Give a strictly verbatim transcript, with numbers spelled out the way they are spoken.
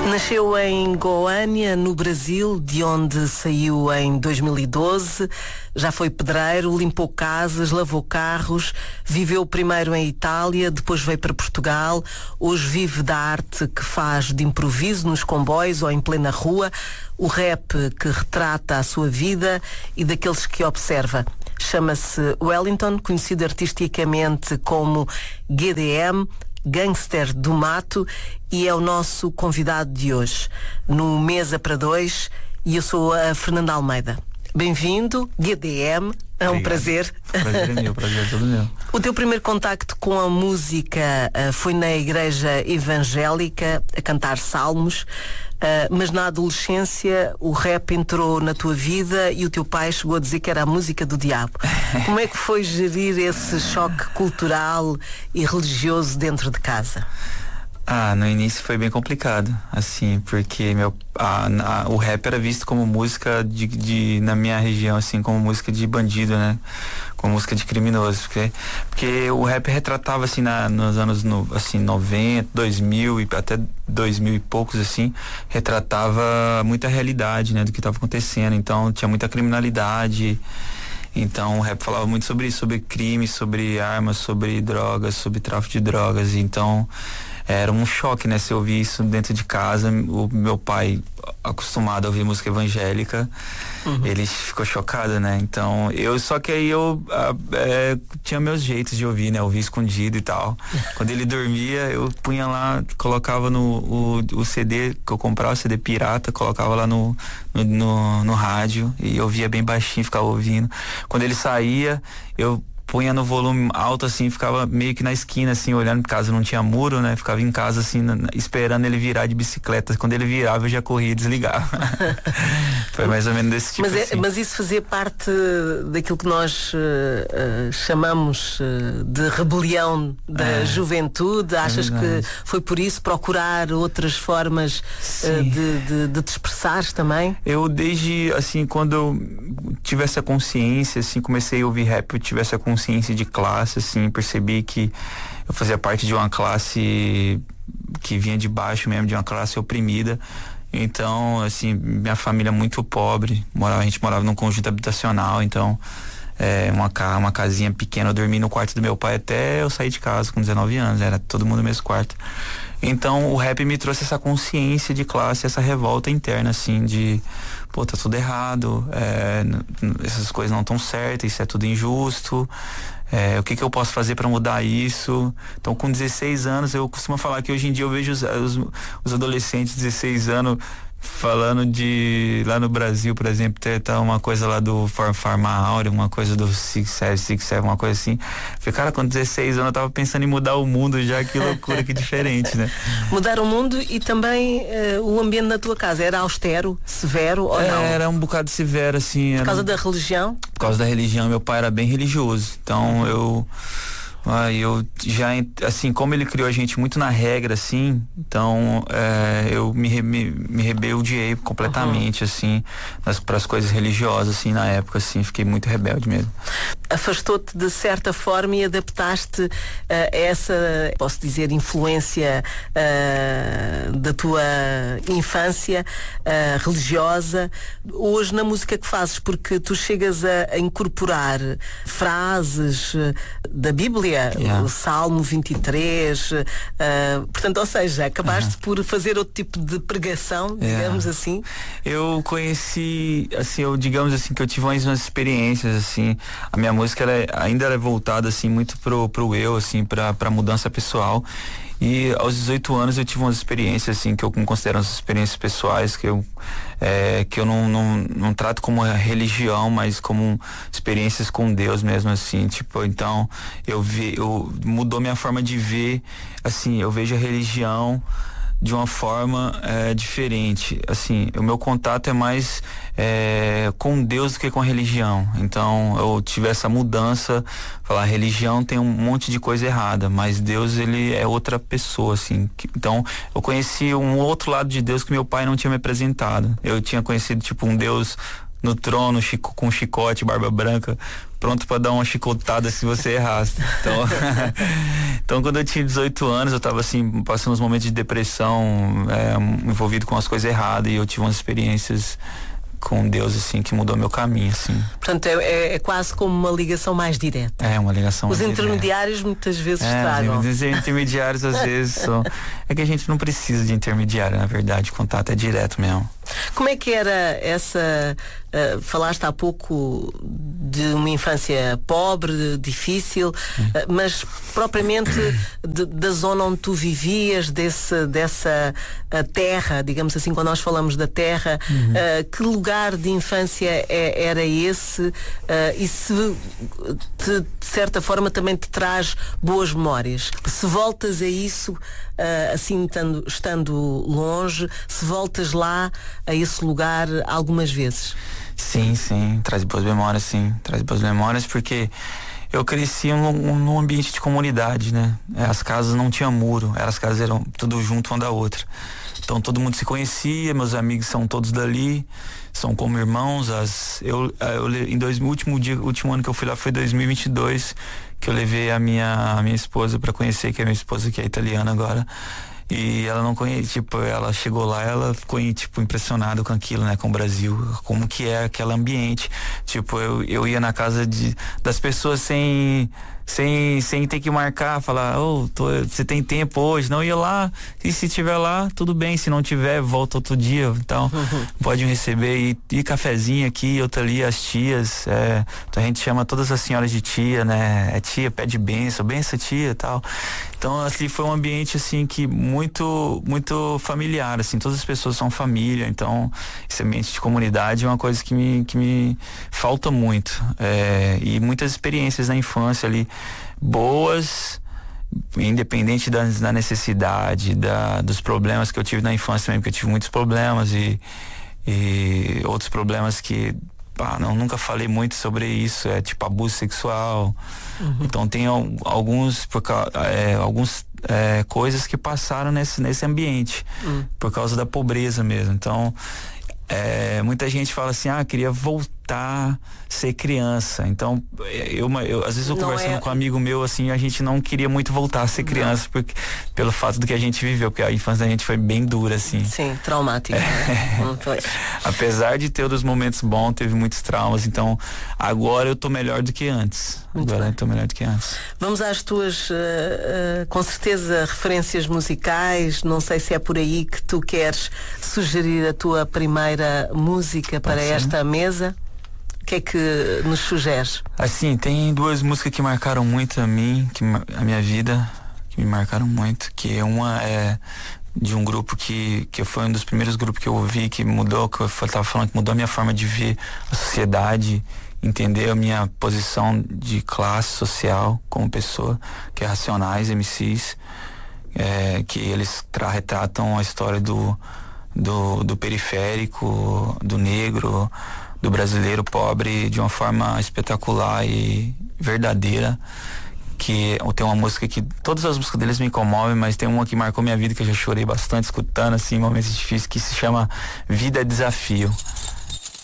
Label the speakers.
Speaker 1: Nasceu em Goiânia, no Brasil, de onde saiu em dois mil e doze. Já foi pedreiro, limpou casas, lavou carros, viveu primeiro em Itália, depois veio para Portugal. Hoje vive da arte que faz de improviso nos comboios ou em plena rua, o rap que retrata a sua vida e daqueles que observa. Chama-se Wellington, conhecido artisticamente como G D M, Gangster do Mato, e é o nosso convidado de hoje no Mesa para Dois, e eu sou a Fernanda Almeida. Bem-vindo, G D M, é um
Speaker 2: Obrigado.
Speaker 1: Prazer.
Speaker 2: Prazer é meu, prazer é todo meu.
Speaker 1: O teu primeiro contacto com a música uh, foi na igreja evangélica, a cantar salmos, uh, mas na adolescência o rap entrou na tua vida e o teu pai chegou a dizer que era a música do diabo. Como é que foi gerir esse choque cultural e religioso dentro de casa?
Speaker 2: Ah, no início foi bem complicado, assim, porque meu, a, a, o rap era visto como música de, de, na minha região, assim, como música de bandido, né? Como música de criminoso, porque, porque o rap retratava, assim, na, nos anos, no, assim, noventa, dois mil e até dois mil e poucos, assim, retratava muita realidade, né? Do que estava acontecendo, então tinha muita criminalidade. Então o rap falava muito sobre isso, sobre crime, sobre armas, sobre drogas, sobre tráfico de drogas. Então era um choque, né? Se eu ouvir isso dentro de casa, o meu pai, acostumado a ouvir música evangélica, uhum. ele ficou chocado, né? Então eu, só que aí eu a, é, tinha meus jeitos de ouvir, né? Ouvir escondido e tal. Quando ele dormia, eu punha lá, colocava no o, o C D que eu comprava, o C D pirata, colocava lá no no, no no rádio e eu ouvia bem baixinho, ficava ouvindo. Quando ele saía, eu punha no volume alto, assim, ficava meio que na esquina, assim, olhando, por casa não tinha muro, né? Ficava em casa, assim, na, esperando ele virar de bicicleta. Quando ele virava, eu já corria e desligava. Foi mais ou menos desse tipo.
Speaker 1: Mas, é,
Speaker 2: assim.
Speaker 1: mas isso fazia parte daquilo que nós uh, uh, chamamos uh, de rebelião da é, juventude? Achas é que foi por isso procurar outras formas uh, de, de, de te expressares também? Eu,
Speaker 2: desde, assim, quando eu tive essa consciência, assim, comecei a ouvir rap, eu tive essa consciência consciência de classe, assim, percebi que eu fazia parte de uma classe que vinha de baixo mesmo, de uma classe oprimida. Então, assim, minha família é muito pobre, morava, a gente morava num conjunto habitacional, então é, uma, uma casinha pequena, eu dormi no quarto do meu pai até eu sair de casa com dezenove anos, era todo mundo no mesmo quarto. Então o rap me trouxe essa consciência de classe, essa revolta interna, assim, de pô, tá tudo errado, é, essas coisas não estão certas, isso é tudo injusto, é, o que que eu posso fazer para mudar isso? Então com dezesseis anos, eu costumo falar que hoje em dia eu vejo os, os, os adolescentes de dezesseis anos falando de, lá no Brasil, por exemplo, ter tá uma coisa lá do Farma Áurea, uma coisa do Six Seven, Six Seven, uma coisa assim. Falei, cara, com dezesseis anos eu tava pensando em mudar o mundo já, que loucura, que diferente, né?
Speaker 1: Mudar o mundo e também uh, o ambiente na tua casa, era austero, severo ou
Speaker 2: é,
Speaker 1: não?
Speaker 2: Era um bocado severo, assim.
Speaker 1: Por
Speaker 2: era...
Speaker 1: causa da religião?
Speaker 2: Por causa da religião, meu pai era bem religioso, então uhum. eu... Ah, eu já, assim, como ele criou a gente muito na regra, assim, então é, eu me, me, me rebeldiei completamente, uhum. assim, para as coisas religiosas, assim, na época, assim, fiquei muito rebelde mesmo.
Speaker 1: Afastou-te de certa forma e adaptaste uh, a essa, posso dizer, influência uh, da tua infância uh, religiosa, hoje na música que fazes, porque tu chegas a, a incorporar frases uh, da Bíblia, yeah. o Salmo vinte e três, uh, portanto, ou seja, acabaste uh-huh. por fazer outro tipo de pregação, yeah. digamos assim.
Speaker 2: Eu conheci, assim, eu digamos assim, que eu tive umas, umas experiências, assim, a minha música ela é, ainda era voltada, assim, muito pro, pro eu, assim, pra, pra mudança pessoal. E aos dezoito anos eu tive umas experiências, assim, que eu considero umas experiências pessoais, que eu, é, que eu não, não, não trato como religião, mas como experiências com Deus mesmo, assim, tipo, então eu vi, eu, mudou minha forma de ver, assim, eu vejo a religião de uma forma é, diferente, assim, o meu contato é mais é, com Deus do que com a religião. Então eu tive essa mudança, falar, a religião tem um monte de coisa errada, mas Deus, ele é outra pessoa, assim. Que, então eu conheci um outro lado de Deus que meu pai não tinha me apresentado. Eu tinha conhecido tipo um Deus no trono, chico, com chicote, barba branca, pronto para dar uma chicotada se você errasse. Então, então quando eu tinha dezoito anos, eu tava assim, passando uns momentos de depressão, é, envolvido com as coisas erradas, e eu tive umas experiências com Deus, assim, que mudou meu caminho, assim.
Speaker 1: Portanto, é, é quase como uma ligação mais direta.
Speaker 2: É, uma ligação
Speaker 1: Os
Speaker 2: mais
Speaker 1: intermediários
Speaker 2: direta.
Speaker 1: muitas vezes
Speaker 2: é,
Speaker 1: estragam.
Speaker 2: Os intermediários às vezes são... É que a gente não precisa de intermediário, na verdade, o contato é direto mesmo.
Speaker 1: Como é que era essa... Uh, falaste há pouco de uma infância pobre, difícil, uh, mas propriamente de, da zona onde tu vivias, desse, dessa uh, terra, digamos assim, quando nós falamos da terra, uhum. uh, que lugar de infância é, era esse? Uh, e se te, de certa forma também te traz boas memórias? Se voltas a isso, uh, assim estando, estando longe, se voltas lá a esse lugar algumas vezes?
Speaker 2: Sim, sim, traz boas memórias, sim, traz boas memórias, porque eu cresci num, num ambiente de comunidade, né? As casas não tinham muro, as casas eram tudo junto uma da outra. Então todo mundo se conhecia, meus amigos são todos dali, são como irmãos. As, eu, eu, em dois, último dia, último ano que eu fui lá foi dois mil e vinte e dois, que eu levei a minha, a minha esposa para conhecer, que é minha esposa, que é italiana agora. E ela não conhece, tipo, ela chegou lá, ela ficou, tipo, impressionada com aquilo, né, com o Brasil, como que é aquele ambiente. Tipo, eu, eu ia na casa de, das pessoas sem, sem, sem ter que marcar, falar, ô, oh, você tem tempo hoje? Não, ia lá, e se tiver lá, tudo bem, se não tiver, volta outro dia, então, uhum. pode me receber, e, e cafezinho aqui, outra ali, as tias, é, então a gente chama todas as senhoras de tia, né, é tia, pede benção, benção tia e tal. Então, assim, foi um ambiente, assim, que muito, muito familiar, assim, todas as pessoas são família, então, esse ambiente de comunidade é uma coisa que me, que me falta muito, é, e muitas experiências na infância ali, boas, independente da, da necessidade, da, dos problemas que eu tive na infância também, porque eu tive muitos problemas e, e outros problemas que Ah, não, nunca falei muito sobre isso, é tipo abuso sexual. Uhum. Então tem alguns, por, é, alguns é, coisas que passaram nesse, nesse ambiente, uhum. por causa da pobreza mesmo. Então, é, muita gente fala assim, ah, queria voltar a ser criança. Então, eu, eu às vezes eu não conversando é... com um amigo meu, assim, a gente não queria muito voltar a ser criança, porque, pelo fato do que a gente viveu, porque a infância da gente foi bem dura, assim.
Speaker 1: Sim, traumática. É. Né?
Speaker 2: Apesar de ter os momentos bons, teve muitos traumas, então agora eu tô melhor do que antes. Muito agora bem. Eu tô melhor do que antes.
Speaker 1: Vamos às tuas, uh, uh, com certeza, referências musicais. Não sei se é por aí que tu queres sugerir a tua primeira música para Pode esta ser. mesa. O que é que nos sugeres?
Speaker 2: Assim, tem duas músicas que marcaram muito a mim, que, a minha vida, que me marcaram muito, que uma é de um grupo que, que foi um dos primeiros grupos que eu ouvi, que mudou, que eu estava falando, que mudou a minha forma de ver a sociedade, entender a minha posição de classe social como pessoa, que é Racionais, M Cs, é, que eles tra- retratam a história do, do, do periférico, do negro, do brasileiro pobre de uma forma espetacular e verdadeira. Que tem uma música que todas as músicas deles me comovem, mas tem uma que marcou minha vida, que eu já chorei bastante escutando, assim, momentos difíceis, que se chama Vida é Desafio.